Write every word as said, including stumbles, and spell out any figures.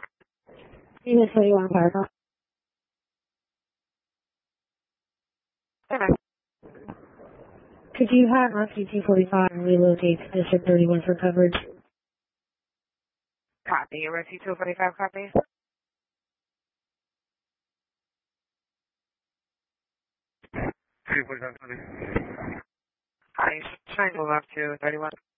Unit thirty-one Parker. Okay. Could you have R C two forty-five relocate to District thirty-one for coverage? Copy. R C two forty-five copy. two forty-five, copy. Hi, trying to move up to thirty-one.